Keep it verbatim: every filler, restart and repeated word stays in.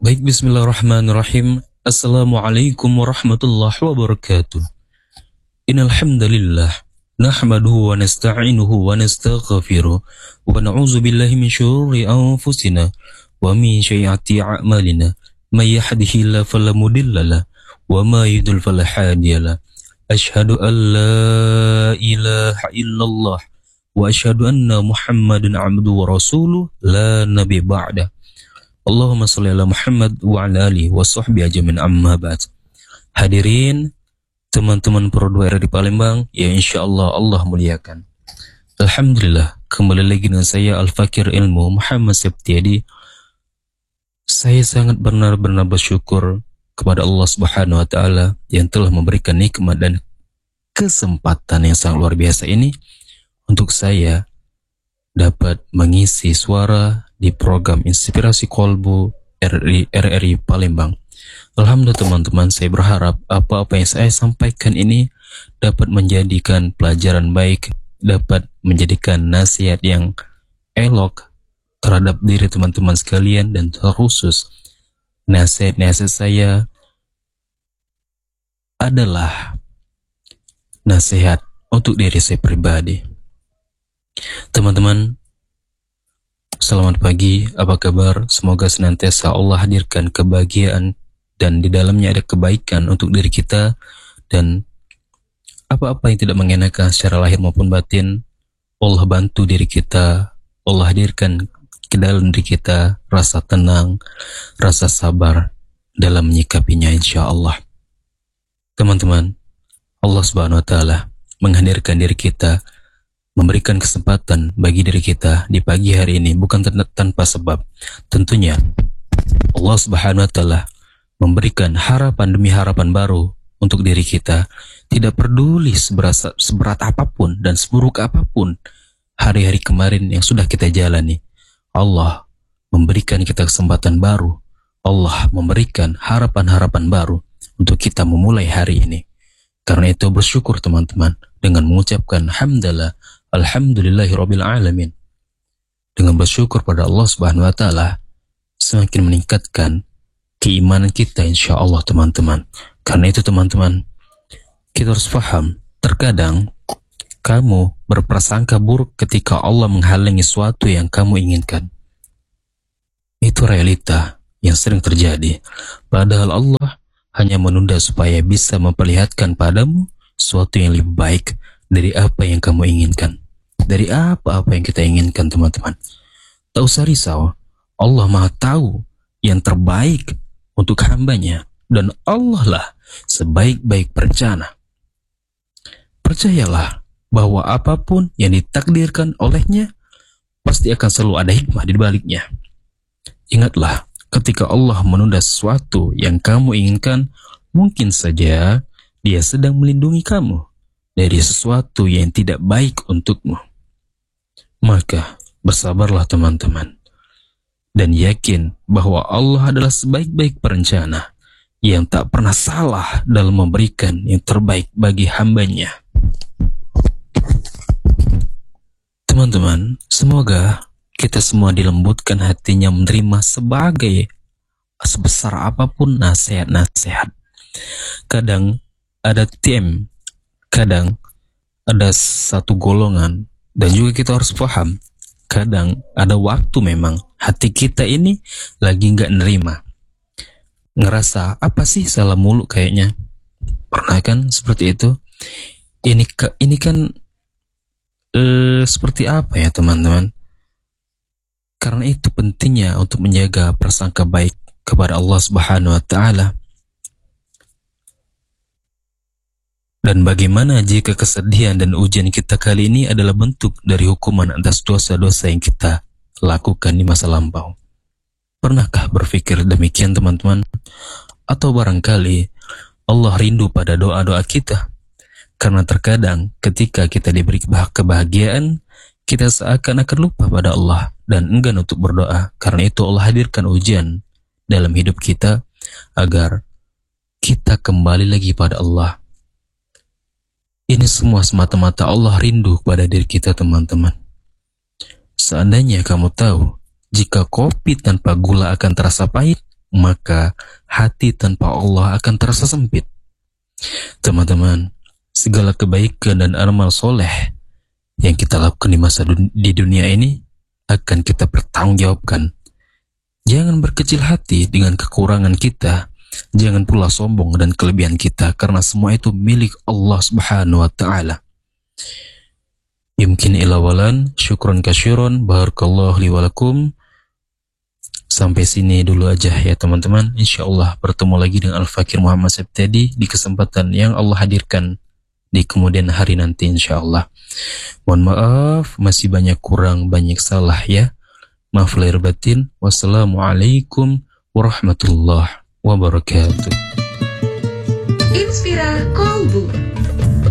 Baik, bismillahirrahmanirrahim. Assalamualaikum warahmatullahi wabarakatuh. Innal hamdalillah nahmaduhu wa nasta'inuhu wa nastaghfiruh wa na'udzu billahi min syururi anfusina wa min sayyiati a'malina. May yahdihillahu fala mudhillalah wa may yudlil fala hadiyalah. Asyhadu an la ilaha illallah wa asyhadu anna Muhammadan 'abduhu wa rasuluh la nabiy ba'da. Allahumma sholli ala Muhammad wa ala alihi wa sahbihi ajmain, amma ba'd. Hadirin teman-teman Pro dua R di Palembang, ya insyaallah Allah muliakan. Alhamdulillah, kembali lagi dengan saya Al-Fakir Ilmu Muhammad Septiadi. Saya sangat benar-benar bersyukur kepada Allah Subhanahu wa taala yang telah memberikan nikmat dan kesempatan yang sangat luar biasa ini untuk saya dapat mengisi suara di program Inspirasi Kolbu R R I Palembang. Alhamdulillah teman-teman, saya berharap apa-apa yang saya sampaikan ini dapat menjadikan pelajaran baik, dapat menjadikan nasihat yang elok terhadap diri teman-teman sekalian, dan terkhusus nasihat-nasihat saya adalah nasihat untuk diri saya pribadi. Teman-teman, selamat pagi, apa kabar? Semoga senantiasa Allah hadirkan kebahagiaan dan di dalamnya ada kebaikan untuk diri kita, dan apa-apa yang tidak mengenakan secara lahir maupun batin, Allah bantu diri kita, Allah hadirkan ke dalam diri kita rasa tenang, rasa sabar dalam menyikapinya insyaallah. Teman-teman, Allah Subhanahu wa taala menghadirkan diri kita, memberikan kesempatan bagi diri kita di pagi hari ini bukan tanpa sebab. Tentunya Allah Subhanahu wa taala memberikan harapan demi harapan baru untuk diri kita. Tidak peduli seberat, seberat apapun dan seburuk apapun hari-hari kemarin yang sudah kita jalani, Allah memberikan kita kesempatan baru. Allah memberikan harapan-harapan baru untuk kita memulai hari ini. Karena itu bersyukur teman-teman dengan mengucapkan hamdalah alhamdulillahirabbil alamin. Dengan bersyukur pada Allah Subhanahu wa taala semakin meningkatkan keimanan kita insyaallah teman-teman. Karena itu teman-teman, kita harus paham, terkadang kamu berprasangka buruk ketika Allah menghalangi sesuatu yang kamu inginkan. Itu realita yang sering terjadi. Padahal Allah hanya menunda supaya bisa memperlihatkan padamu sesuatu yang lebih baik dari apa yang kamu inginkan, dari apa-apa yang kita inginkan teman-teman. Tak usah risau, Allah Maha tahu yang terbaik untuk hambanya, dan Allah lah sebaik-baik perencana. Percayalah bahwa apapun yang ditakdirkan olehnya pasti akan selalu ada hikmah di baliknya. Ingatlah, ketika Allah menunda sesuatu yang kamu inginkan, mungkin saja Dia sedang melindungi kamu dari sesuatu yang tidak baik untukmu. Maka bersabarlah teman-teman, dan yakin bahwa Allah adalah sebaik-baik perencana yang tak pernah salah dalam memberikan yang terbaik bagi hambanya. Teman-teman, semoga kita semua dilembutkan hatinya menerima sebagai sebesar apapun nasihat-nasihat. Kadang ada tim, kadang ada satu golongan, dan juga kita harus paham, kadang ada waktu memang hati kita ini lagi nggak nerima, ngerasa apa sih salah mulu kayaknya. Pernah kan seperti itu? Ini ini kan eh, seperti apa ya teman-teman? Karena itu pentingnya untuk menjaga prasangka baik kepada Allah Subhanahu wa taala. Dan bagaimana jika kesedihan dan ujian kita kali ini adalah bentuk dari hukuman atas dosa-dosa yang kita lakukan di masa lampau? Pernahkah berpikir demikian teman-teman? Atau barangkali Allah rindu pada doa-doa kita? Karena terkadang ketika kita diberi kebahagiaan, kita seakan-akan lupa pada Allah dan enggan untuk berdoa. Karena itu Allah hadirkan ujian dalam hidup kita agar kita kembali lagi pada Allah. Ini semua semata-mata Allah rindu pada diri kita teman-teman. Seandainya kamu tahu jika kopi tanpa gula akan terasa pahit, maka hati tanpa Allah akan terasa sempit. Teman-teman, segala kebaikan dan amal soleh yang kita lakukan di masa dun- di dunia ini akan kita pertanggungjawabkan. Jangan berkecil hati dengan kekurangan kita, jangan pula sombong dan kelebihan kita, karena semua itu milik Allah Subhanahu wa taala. Yumkin ilawalan, syukron kasyuron, barakallahu li walakum. Sampai sini dulu aja ya teman-teman. Insyaallah bertemu lagi dengan Al-Fakir Muhammad Septedi di kesempatan yang Allah hadirkan di kemudian hari nanti insyaallah. Mohon maaf masih banyak kurang, banyak salah ya. Maaf lahir batin. Wassalamualaikum warahmatullahi wabarakatuh. Inspira Kolbu.